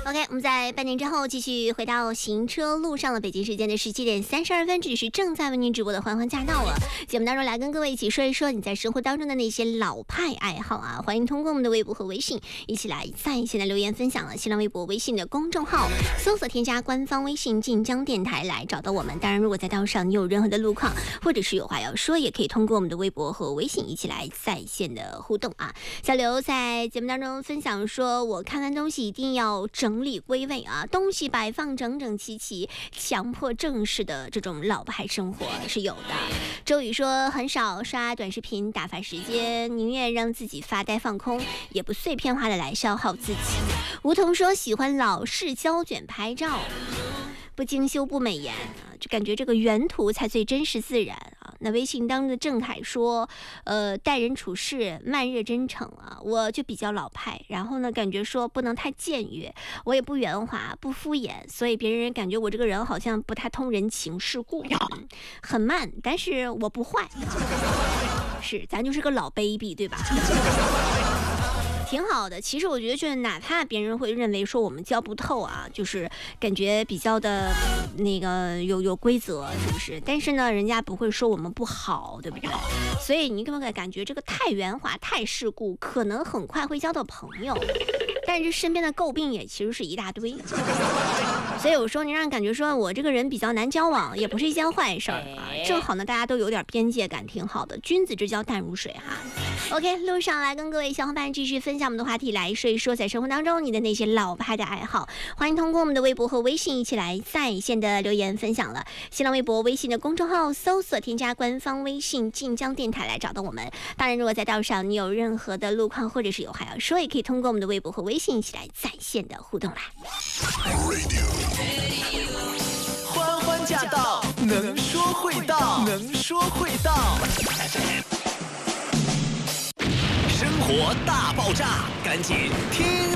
OK， 我们在半年之后继续回到行车路上了。北京时间的17:32，这里是正在为您直播的欢欢驾到了。节目当中来跟各位一起说一说你在生活当中的那些老派爱好啊，欢迎通过我们的微博和微信一起来在线的留言分享了。新浪微博、微信的公众号搜索添加官方微信晋江电台来找到我们。当然，如果在道上你有任何的路况或者是有话要说，也可以通过我们的微博和微信一起来在线的互动啊。小刘在节目当中分享说，我看完东西一定要整理归位啊，东西摆放整整齐齐，强迫正式的这种老派生活是有的。周宇说，很少刷短视频打发时间，宁愿让自己发呆放空，也不碎片化的来消耗自己。梧桐说，喜欢老式胶卷拍照，不精修不美颜啊，就感觉这个原图才最真实自然啊。那微信当中的郑凯说，待人处事慢热真诚啊，我就比较老派，然后呢，感觉说不能太僭越，我也不圆滑不敷衍，所以别人感觉我这个人好像不太通人情世故，很慢，但是我不坏，是咱就是个老 baby 对吧？挺好的，其实我觉得就是哪怕别人会认为说我们教不透啊，就是感觉比较的那个有规则，是不是？但是呢，人家不会说我们不好，对不对？所以你可不可以感觉这个太圆滑、太世故，可能很快会交到朋友，但是身边的诟病也其实是一大堆。所以有时候你让人感觉说我这个人比较难交往，也不是一件坏事啊。正好呢，大家都有点边界感，挺好的。君子之交淡如水哈。OK， 路上来跟各位小伙伴继续分享我们的话题，来说一说在生活当中你的那些老派的爱好。欢迎通过我们的微博和微信一起来在线的留言分享了。新浪微博、微信的公众号搜索添加官方微信晋江电台来找到我们。当然，如果在道上你有任何的路况或者是有话要说，也可以通过我们的微博和微信一起来在线的互动啦。 欢欢驾到，能说会道，能说会道。生活大爆炸，赶紧听